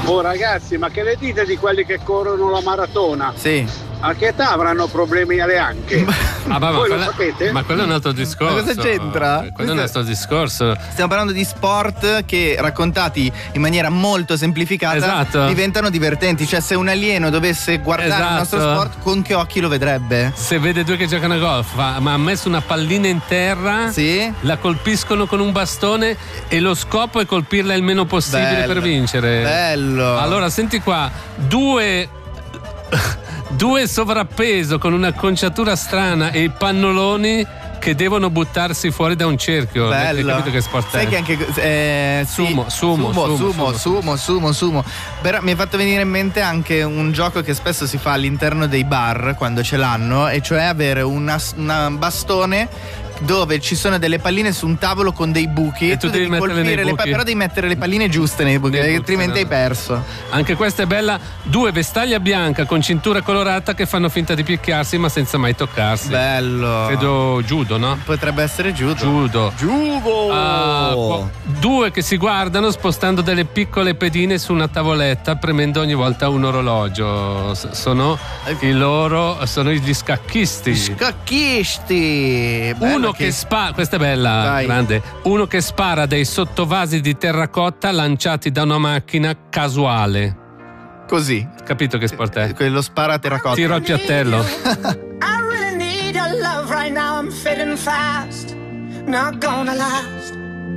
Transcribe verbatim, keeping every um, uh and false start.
Oh ragazzi, ma che ne dite di quelli che corrono la maratona? Sì. A che età avranno problemi alle anche? Ah, ma, Voi quella, lo sapete? ma quello è un altro discorso. Ma cosa c'entra? Quello è un altro discorso. Stiamo parlando di sport che, raccontati in maniera molto semplificata, esatto. diventano divertenti. Cioè, se un alieno dovesse guardare esatto. il nostro sport, con che occhi lo vedrebbe? Se vede due che giocano a golf, ma ha messo una pallina in terra, sì? La colpiscono con un bastone e lo scopo è colpirla il meno possibile Bello. per vincere. Bello. Allora, senti qua, due due sovrappeso con un'acconciatura strana e i pannoloni che devono buttarsi fuori da un cerchio. Bello. Hai capito che sport è? Sai che anche eh, sì. sumo, sumo, sumo, sumo, sumo, sumo, sumo, sumo. Però mi è fatto venire in mente anche un gioco che spesso si fa all'interno dei bar quando ce l'hanno, e cioè avere una, una bastone dove ci sono delle palline su un tavolo con dei buchi e e tu tu devi devi metterle colpire nei le pa- buchi. però devi mettere le palline giuste nei buchi, Nei buchi, altrimenti no. hai perso. Anche questa è bella. Due vestaglia bianca con cintura colorata che fanno finta di picchiarsi ma senza mai toccarsi. Bello. Credo judo, no? Potrebbe essere judo. Judo. Judo. Uh, due che si guardano spostando delle piccole pedine su una tavoletta, premendo ogni volta un orologio. S- sono i loro, sono gli scacchisti. Scacchisti. Bello. Uno che, che spara, questa è bella, Vai. grande. Uno che spara dei sottovasi di terracotta lanciati da una macchina casuale. Così. Capito che sport è? Quello spara a terracotta. Tiro al piattello. I really need your love right now. I'm fading fast. Not gonna last.